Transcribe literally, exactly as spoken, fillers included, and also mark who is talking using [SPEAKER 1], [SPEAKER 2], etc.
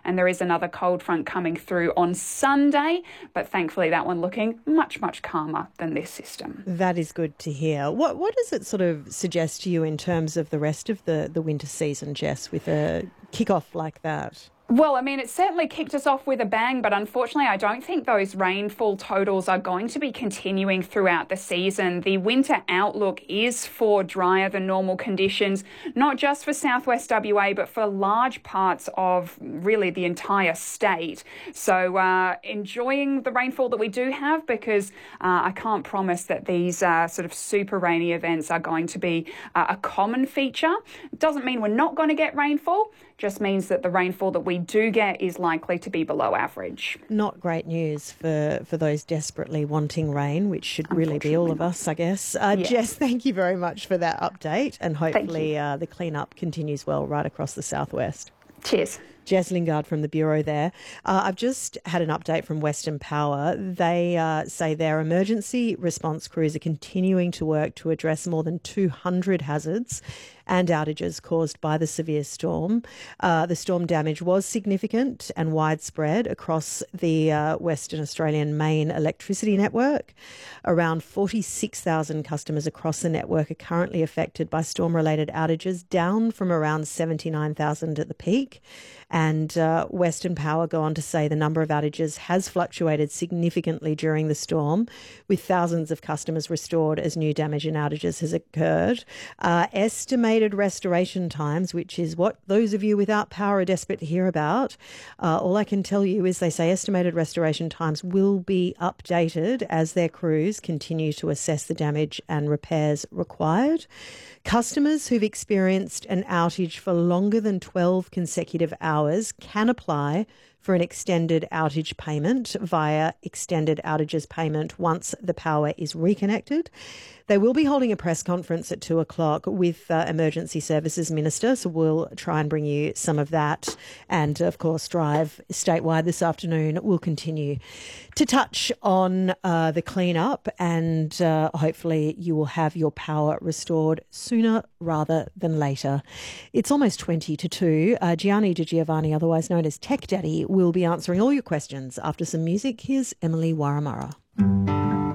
[SPEAKER 1] and there is another cold front coming through on Sunday, but thankfully that one looking much, much calmer than this system.
[SPEAKER 2] That is good to hear. What what does it sort of suggest to you in terms of the rest of the, the winter season, Jess, with a kick-off like that?
[SPEAKER 1] Well, I mean, it certainly kicked us off with a bang, but unfortunately, I don't think those rainfall totals are going to be continuing throughout the season. The winter outlook is for drier than normal conditions, not just for southwest W A, but for large parts of really the entire state. So uh, enjoying the rainfall that we do have, because uh, I can't promise that these uh, sort of super rainy events are going to be uh, a common feature. It doesn't mean we're not going to get rainfall, just means that the rainfall that we do get is likely to be below average.
[SPEAKER 2] Not great news for, for those desperately wanting rain, which should really be all of us, I guess. Uh,
[SPEAKER 1] yes.
[SPEAKER 2] Jess, thank you very much for that update, and hopefully uh, the clean-up continues well right across the southwest.
[SPEAKER 1] Cheers.
[SPEAKER 2] Jess Lingard from the Bureau there. Uh, I've just had an update from Western Power. They uh, say their emergency response crews are continuing to work to address more than two hundred hazards and outages caused by the severe storm. Uh, the storm damage was significant and widespread across the uh, Western Australian main electricity network. Around forty-six thousand customers across the network are currently affected by storm-related outages, down from around seventy-nine thousand at the peak. And uh, Western Power go on to say the number of outages has fluctuated significantly during the storm, with thousands of customers restored as new damage and outages has occurred. Uh, estimated restoration times, which is what those of you without power are desperate to hear about, uh, all I can tell you is they say estimated restoration times will be updated as their crews continue to assess the damage and repairs required. Customers who've experienced an outage for longer than twelve consecutive hours can apply for an extended outage payment via extended outages payment once the power is reconnected. They will be holding a press conference at two o'clock with uh, Emergency Services Minister, so we'll try and bring you some of that. And, of course, Drive statewide this afternoon will continue to touch on uh, the clean-up, and uh, hopefully you will have your power restored sooner rather than later. It's almost twenty to two. Uh, Gianni Di Giovanni, otherwise known as Tech Daddy, will be answering all your questions after some music. Here's Emily Waramara.